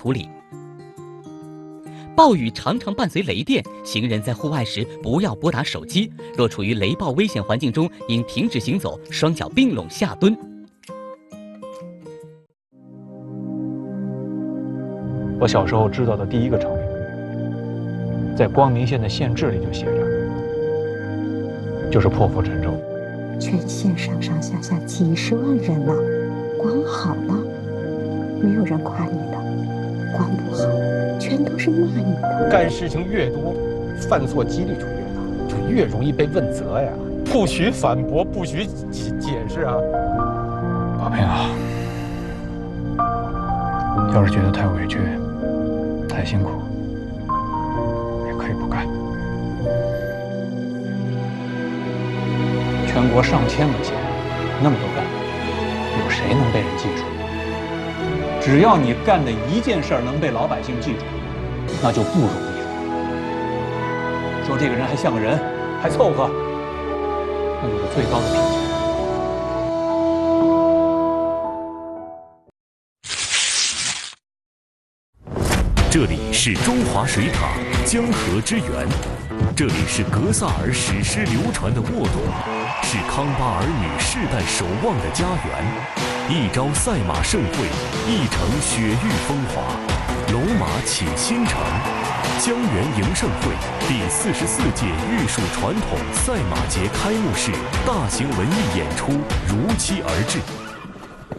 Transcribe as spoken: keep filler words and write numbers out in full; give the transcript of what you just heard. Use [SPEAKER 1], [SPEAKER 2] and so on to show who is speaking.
[SPEAKER 1] 处理。暴雨常常伴随雷电，行人在户外时不要拨打手机。若处于雷暴危险环境中，应停止行走，双脚并拢下蹲。
[SPEAKER 2] 我小时候知道的第一个成语，在光明县的县志里就写着，就是破釜沉舟。
[SPEAKER 3] 全县上上下下几十万人呢、啊，光好了，没有人夸你的；光不好，全都是骂你的。
[SPEAKER 4] 干事情越多，犯错几率就越大，就越容易被问责呀。不许反驳，不许解解释啊！
[SPEAKER 2] 宝平啊，要是觉得太委屈、太辛苦，也可以不干。全国上千个县，那么多干部，有谁能被人记住？只要你干的一件事儿能被老百姓记住，那就不容易了。说这个人还像个人，还凑合，那就是最高的评价。
[SPEAKER 5] 这里是中华水塔，江河之源；这里是格萨尔史诗流传的沃土，是康巴儿女世代守望的家园。一朝赛马盛会，一城雪域风华，龙马启新城。江源迎盛会第四十四届玉树传统赛马节开幕式大型文艺演出如期而至。